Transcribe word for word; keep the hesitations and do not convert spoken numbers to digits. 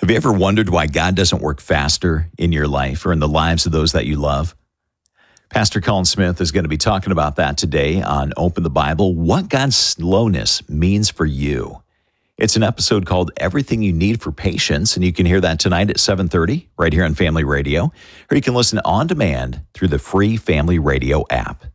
Have you ever wondered why God doesn't work faster in your life or in the lives of those that you love? Pastor Colin Smith is going to be talking about that today on Open the Bible, what God's slowness means for you. It's an episode called Everything You Need for Patience, and you can hear that tonight at seven thirty right here on Family Radio, or you can listen on demand through the free Family Radio app.